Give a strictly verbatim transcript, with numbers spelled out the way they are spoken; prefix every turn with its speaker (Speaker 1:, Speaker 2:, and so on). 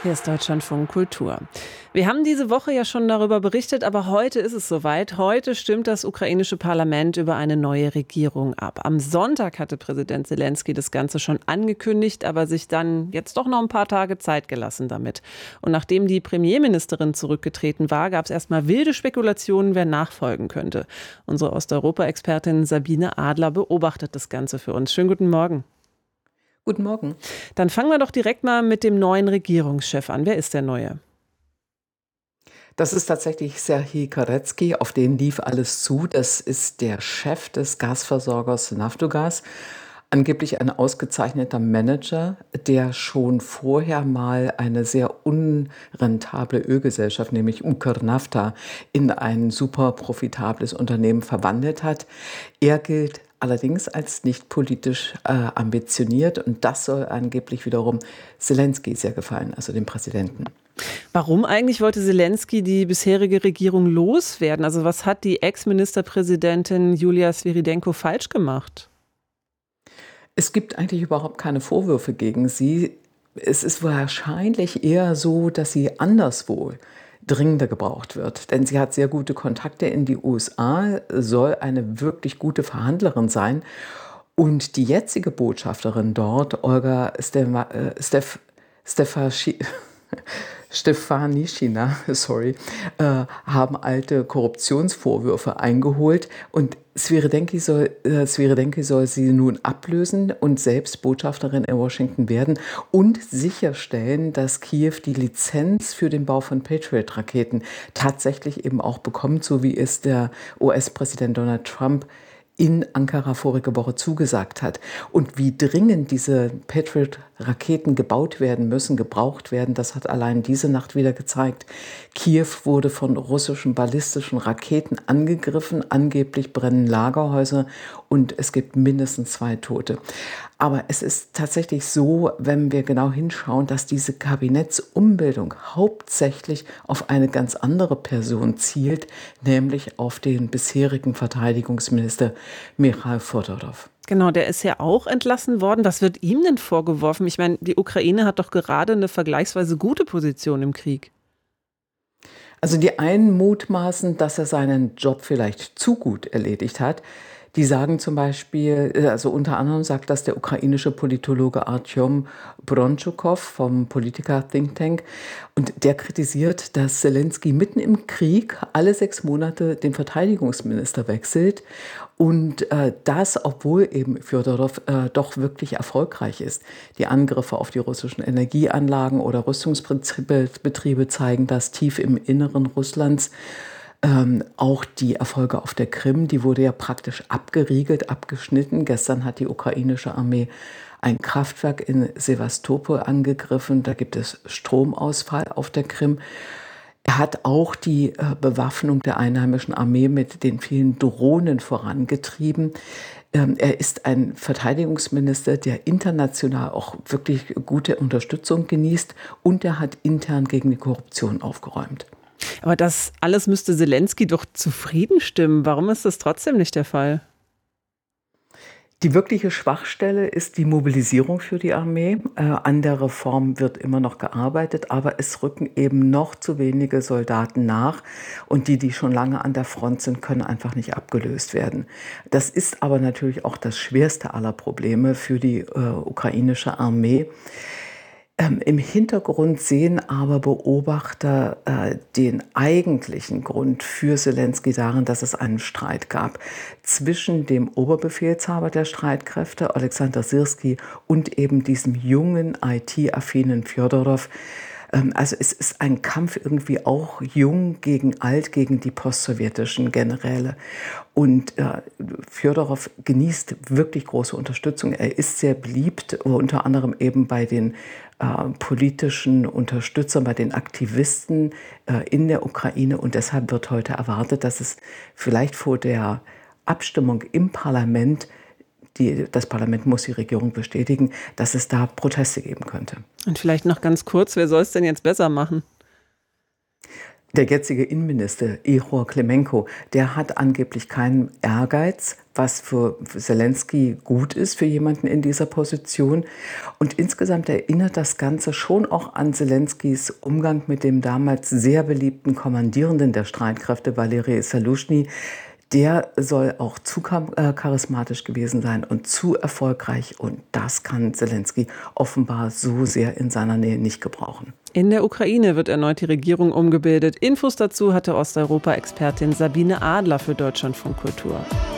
Speaker 1: Hier ist Deutschlandfunk Kultur. Wir haben diese Woche ja schon darüber berichtet, aber heute ist es soweit. Heute stimmt das ukrainische Parlament über eine neue Regierung ab. Am Sonntag hatte Präsident Selenskyj das Ganze schon angekündigt, aber sich dann jetzt doch noch ein paar Tage Zeit gelassen damit. Und nachdem die Premierministerin zurückgetreten war, gab es erstmal wilde Spekulationen, wer nachfolgen könnte. Unsere Osteuropa-Expertin Sabine Adler beobachtet das Ganze für uns. Schönen guten Morgen.
Speaker 2: Guten Morgen.
Speaker 1: Dann fangen wir doch direkt mal mit dem neuen Regierungschef an. Wer ist der Neue?
Speaker 2: Das ist tatsächlich Serhij Karetski, auf den lief alles zu. Das ist der Chef des Gasversorgers Naftogaz. Angeblich ein ausgezeichneter Manager, der schon vorher mal eine sehr unrentable Ölgesellschaft, nämlich Ukrnafta, in ein super profitables Unternehmen verwandelt hat. Er gilt allerdings als nicht politisch äh, ambitioniert und das soll angeblich wiederum Selenskyj sehr gefallen, also dem Präsidenten.
Speaker 1: Warum eigentlich wollte Selenskyj die bisherige Regierung loswerden? Also was hat die Ex-Ministerpräsidentin Julia Sviridenko falsch gemacht?
Speaker 2: Es gibt eigentlich überhaupt keine Vorwürfe gegen sie. Es ist wahrscheinlich eher so, dass sie anderswo dringender gebraucht wird. Denn sie hat sehr gute Kontakte in die U S A, soll eine wirklich gute Verhandlerin sein. Und die jetzige Botschafterin dort, Olga Steva, äh, Stef, Stefaschi, Stefanischina, sorry, äh, haben alte Korruptionsvorwürfe eingeholt und Sviridenko soll, äh, Sviridenko soll sie nun ablösen und selbst Botschafterin in Washington werden und sicherstellen, dass Kiew die Lizenz für den Bau von Patriot-Raketen tatsächlich eben auch bekommt, so wie es der U S-Präsident Donald Trump in Ankara vorige Woche zugesagt hat. Und wie dringend diese Patriot-Raketen gebaut werden müssen, gebraucht werden, das hat allein diese Nacht wieder gezeigt. Kiew wurde von russischen ballistischen Raketen angegriffen. Angeblich brennen Lagerhäuser und es gibt mindestens zwei Tote. Aber es ist tatsächlich so, wenn wir genau hinschauen, dass diese Kabinettsumbildung hauptsächlich auf eine ganz andere Person zielt, nämlich auf den bisherigen Verteidigungsminister Michail Fodorov.
Speaker 1: Genau, der ist ja auch entlassen worden. Was wird ihm denn vorgeworfen? Ich meine, die Ukraine hat doch gerade eine vergleichsweise gute Position im Krieg.
Speaker 2: Also die einen mutmaßen, dass er seinen Job vielleicht zu gut erledigt hat. Die sagen zum Beispiel, also unter anderem sagt das der ukrainische Politologe Artyom Bronchukov vom Politiker-Think Tank. Und der kritisiert, dass Selenskyj mitten im Krieg alle sechs Monate den Verteidigungsminister wechselt. Und äh, das, obwohl eben Fjodorow äh, doch wirklich erfolgreich ist. Die Angriffe auf die russischen Energieanlagen oder Rüstungsbetriebe zeigen das tief im Inneren Russlands. Ähm, auch die Erfolge auf der Krim, die wurde ja praktisch abgeriegelt, abgeschnitten. Gestern hat die ukrainische Armee ein Kraftwerk in Sewastopol angegriffen. Da gibt es Stromausfall auf der Krim. Er hat auch die äh, Bewaffnung der einheimischen Armee mit den vielen Drohnen vorangetrieben. Ähm, er ist ein Verteidigungsminister, der international auch wirklich gute Unterstützung genießt und er hat intern gegen die Korruption aufgeräumt.
Speaker 1: Aber das alles müsste Selenskyj doch zufrieden stimmen. Warum ist das trotzdem nicht der Fall?
Speaker 2: Die wirkliche Schwachstelle ist die Mobilisierung für die Armee. Äh, an der Reform wird immer noch gearbeitet, aber es rücken eben noch zu wenige Soldaten nach. Und die, die schon lange an der Front sind, können einfach nicht abgelöst werden. Das ist aber natürlich auch das schwerste aller Probleme für die äh, ukrainische Armee. Ähm, Im Hintergrund sehen aber Beobachter äh, den eigentlichen Grund für Selenskyj darin, dass es einen Streit gab zwischen dem Oberbefehlshaber der Streitkräfte, Alexander Syrskij, und eben diesem jungen, I T-affinen Fjodorow. Ähm, also es ist ein Kampf irgendwie auch jung gegen alt, gegen die postsowjetischen Generäle. Und äh, Fjodorow genießt wirklich große Unterstützung. Er ist sehr beliebt, unter anderem eben bei den äh, politischen Unterstützern, bei den Aktivisten äh, in der Ukraine. Und deshalb wird heute erwartet, dass es vielleicht vor der Abstimmung im Parlament, die, das Parlament muss die Regierung bestätigen, dass es da Proteste geben könnte.
Speaker 1: Und vielleicht noch ganz kurz, wer soll es denn jetzt besser machen?
Speaker 2: Der jetzige Innenminister Ihor Klimenko, der hat angeblich keinen Ehrgeiz, was für Selenskyj gut ist, für jemanden in dieser Position. Und insgesamt erinnert das Ganze schon auch an Selenskyjs Umgang mit dem damals sehr beliebten Kommandierenden der Streitkräfte, Valeri Saluschny. Der soll auch zu charismatisch gewesen sein und zu erfolgreich. Und das kann Selenskyj offenbar so sehr in seiner Nähe nicht gebrauchen.
Speaker 1: In der Ukraine wird erneut die Regierung umgebildet. Infos dazu hatte Osteuropa-Expertin Sabine Adler für Deutschlandfunk Kultur.